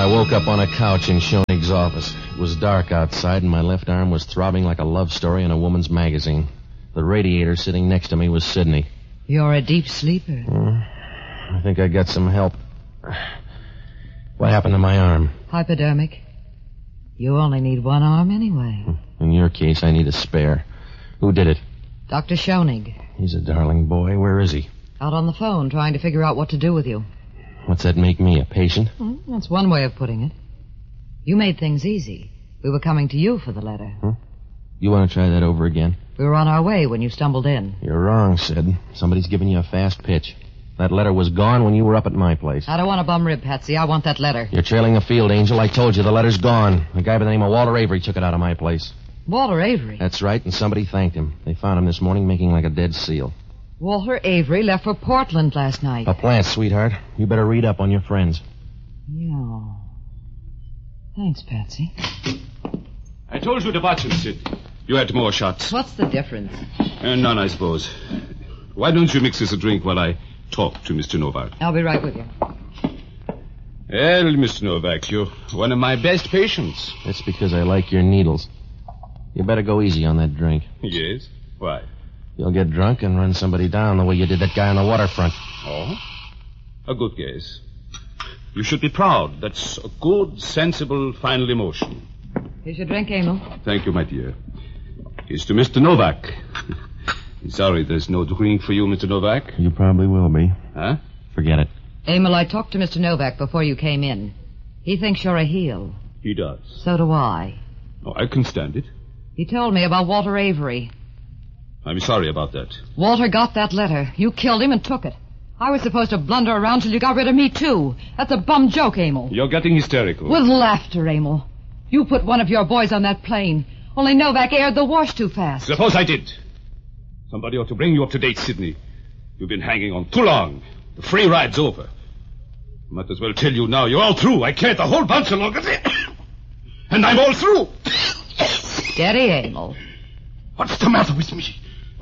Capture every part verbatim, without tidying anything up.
I woke up on a couch in Schoenig's office. It was dark outside, and my left arm was throbbing like a love story in a woman's magazine. The radiator sitting next to me was Sidney. You're a deep sleeper. Uh, I think I got some help. What happened to my arm? Hypodermic. You only need one arm anyway. In your case, I need a spare. Who did it? Doctor Schoenig. He's a darling boy. Where is he? Out on the phone, trying to figure out what to do with you. What's that make me, a patient? Well, that's one way of putting it. You made things easy. We were coming to you for the letter. Huh? You want to try that over again? We were on our way when you stumbled in. You're wrong, Sid. Somebody's giving you a fast pitch. That letter was gone when you were up at my place. I don't want a bum rib, Patsy. I want that letter. You're trailing the field, Angel. I told you the letter's gone. A guy by the name of Walter Avery took it out of my place. Walter Avery? That's right, and somebody thanked him. They found him this morning making like a dead seal. Walter Avery left for Portland last night. A plant, sweetheart. You better read up on your friends. Yeah. Thanks, Patsy. I told you to watch him, Sid. You had more shots. What's the difference? Uh, none, I suppose. Why don't you mix us a drink while I talk to Mister Novak? I'll be right with you. Well, Mister Novak, you're one of my best patients. That's because I like your needles. You better go easy on that drink. Yes? Why? You'll get drunk and run somebody down the way you did that guy on the waterfront. Oh? A good guess. You should be proud. That's a good, sensible, final emotion. Here's your drink, Emil. Thank you, my dear. Here's to Mister Novak. Sorry there's no drink for you, Mister Novak. You probably will be. Huh? Forget it. Emil, I talked to Mister Novak before you came in. He thinks you're a heel. He does. So do I. Oh, I can stand it. He told me about Walter Avery. I'm sorry about that. Walter got that letter. You killed him and took it. I was supposed to blunder around till you got rid of me, too. That's a bum joke, Emil. You're getting hysterical. With laughter, Emil. You put one of your boys on that plane. Only Novak aired the wash too fast. Suppose I did. Somebody ought to bring you up to date, Sidney. You've been hanging on too long. The free ride's over. Might as well tell you now. You're all through. I can't a whole bunch of longer. And I'm all through. Steady, Emil. What's the matter with me?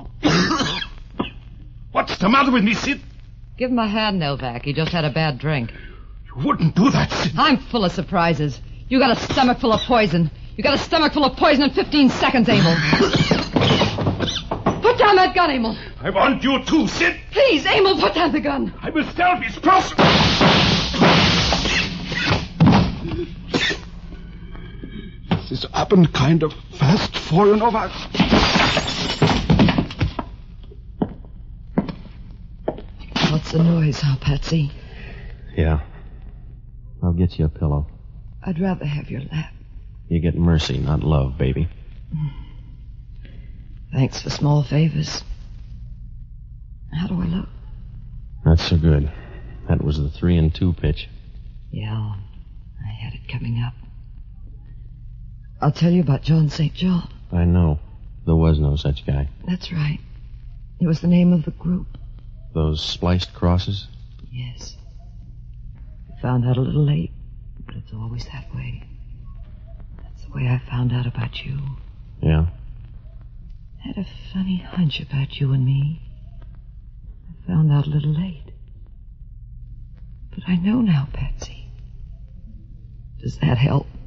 What's the matter with me, Sid? Give him a hand, Novak. He just had a bad drink. You wouldn't do that, Sid. I'm full of surprises. You got a stomach full of poison. You got a stomach full of poison in fifteen seconds, Emil. Put down that gun, Emil. I want you too, Sid. Please, Emil, put down the gun. I will still be supposed. This happened kind of fast for you, Novak. What's the noise, huh, Patsy? Yeah. I'll get you a pillow. I'd rather have your lap. You get mercy, not love, baby. Thanks for small favors. How do I look? Not so good. That was the three and two pitch. Yeah, I had it coming up. I'll tell you about John Saint John. I know. There was no such guy. That's right. It was the name of the group. Those spliced crosses? Yes. I found out a little late, but it's always that way. That's the way I found out about you. Yeah? I had a funny hunch about you and me. I found out a little late. But I know now, Patsy. Does that help?